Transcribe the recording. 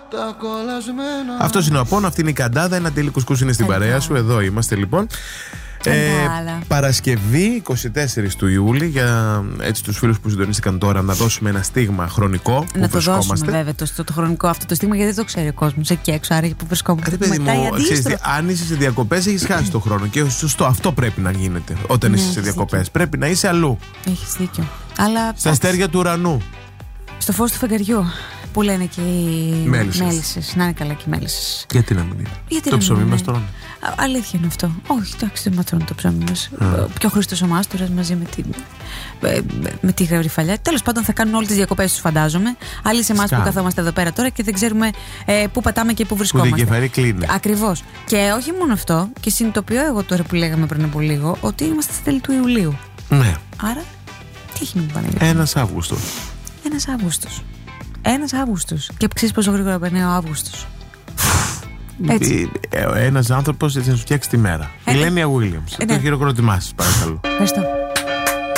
Αυτός είναι ο Απόν, αυτή είναι η Καντάδα. Ένα τέλει κουσκούς είναι στην παρέα σου. Εδώ είμαστε λοιπόν. Παρασκευή 24 του Ιούλη, για έτσι τους φίλους που συντονίστηκαν τώρα, να δώσουμε ένα στίγμα χρονικό. Να το δώσουμε βέβαια το χρονικό αυτό το στίγμα, γιατί δεν το ξέρει ο κόσμος εκεί έξω. Άρα που βρισκόμαστε. Αν είσαι σε διακοπές, έχεις χάσει το χρόνο. Και σωστό, αυτό πρέπει να γίνεται όταν είσαι σε διακοπές. Πρέπει να είσαι αλλού. Έχεις δίκιο. Αλλά στα αστέρια του ουρανού. Στο φως του φεγγαριού. Που λένε και οι μέλισσες. Να είναι καλά και οι μέλισσες. Γιατί να μην είναι. Το ψωμί μας τρώνε. Αλήθεια είναι αυτό. Όχι, εντάξει, δεν μας τρώνε το ψωμί μας. Και ο Χρήστος ο Μάστορας μαζί με τη Γρυφαλιά. Τέλος πάντων, θα κάνουν όλες τις διακοπές τους, φαντάζομαι. Άλλοι σε εμάς που καθόμαστε εδώ πέρα τώρα και δεν ξέρουμε πού πατάμε και πού βρισκόμαστε. Που την κεφαλή κλείνει. Ακριβώς. Και όχι μόνο αυτό, και συνειδητοποιώ εγώ τώρα που λέγαμε πριν από λίγο, ότι είμαστε στα τέλη του Ιουλίου. Ναι. Άρα, τι έχει μείνει Παναγιώτη? Ένας Αύγουστος. Ένας Αύγουστος. Και ξέρεις πόσο γρήγορα περνάει ο Αύγουστος. Ένας άνθρωπος έτσι να σου φτιάξει τη μέρα. Η Λένια Williams. Το χειροκρότημά σας, παρακαλώ. Ευχαριστώ.